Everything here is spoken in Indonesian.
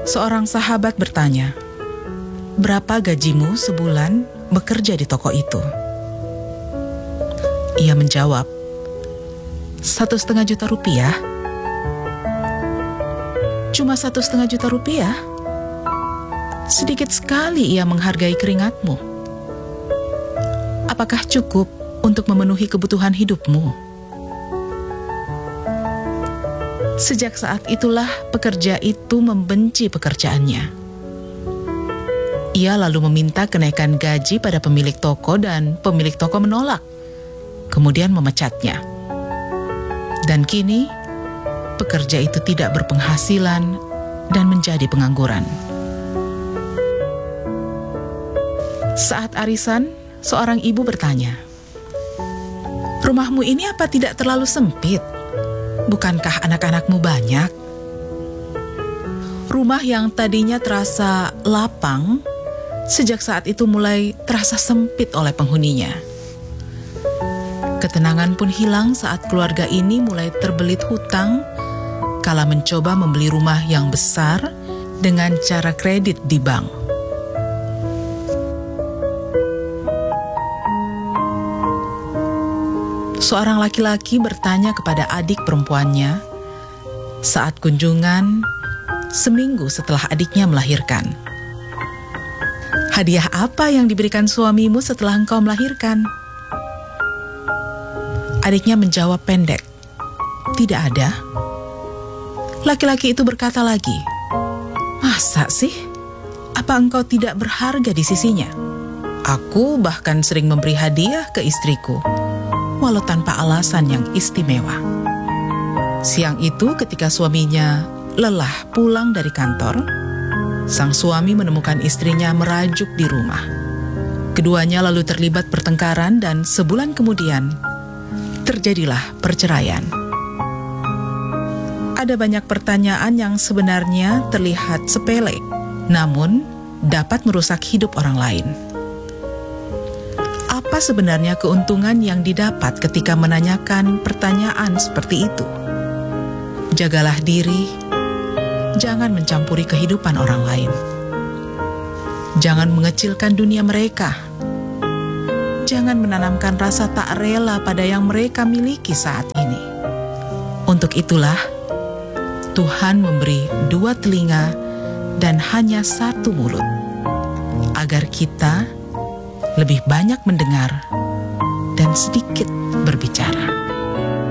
Seorang sahabat bertanya, "Berapa gajimu sebulan bekerja di toko itu?" Ia menjawab, "1,5 juta rupiah." "Cuma 1,5 juta rupiah? Sedikit sekali ia menghargai keringatmu. Apakah cukup untuk memenuhi kebutuhan hidupmu?" Sejak saat itulah pekerja itu membenci pekerjaannya. Ia lalu meminta kenaikan gaji pada pemilik toko dan pemilik toko menolak, kemudian memecatnya. Dan kini, pekerja itu tidak berpenghasilan dan menjadi pengangguran. Saat arisan, seorang ibu bertanya, "Rumahmu ini apa tidak terlalu sempit? Bukankah anak-anakmu banyak?" Rumah yang tadinya terasa lapang, sejak saat itu mulai terasa sempit oleh penghuninya. Ketenangan pun hilang saat keluarga ini mulai terbelit hutang kala mencoba membeli rumah yang besar dengan cara kredit di bank. Seorang laki-laki bertanya kepada adik perempuannya saat kunjungan seminggu setelah adiknya melahirkan, "Hadiah apa yang diberikan suamimu setelah engkau melahirkan?" Adiknya menjawab pendek, "Tidak ada." Laki-laki itu berkata lagi, "Masa sih? Apa engkau tidak berharga di sisinya? Aku bahkan sering memberi hadiah ke istriku, walau tanpa alasan yang istimewa." Siang itu ketika suaminya lelah pulang dari kantor, sang suami menemukan istrinya merajuk di rumah. Keduanya lalu terlibat pertengkaran dan sebulan kemudian terjadilah perceraian. Ada banyak pertanyaan yang sebenarnya terlihat sepele, namun dapat merusak hidup orang lain. Apa sebenarnya keuntungan yang didapat ketika menanyakan pertanyaan seperti itu? Jagalah diri, jangan mencampuri kehidupan orang lain. Jangan mengecilkan dunia mereka. Jangan menanamkan rasa tak rela pada yang mereka miliki saat ini. Untuk itulah, Tuhan memberi 2 telinga dan hanya 1 mulut, agar kita lebih banyak mendengar dan sedikit berbicara.